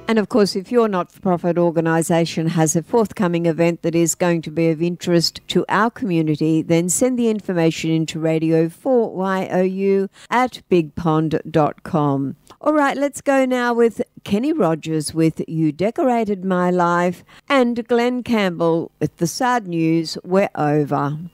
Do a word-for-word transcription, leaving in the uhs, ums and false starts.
And of course, if your not-for-profit organisation has a forthcoming event that is going to be of interest to our community, then send the information into radio four Y O U at big pond dot com. All right, let's go now with Kenny Rogers with You Decorated My Life and Glenn Campbell with the sad news, We're Over.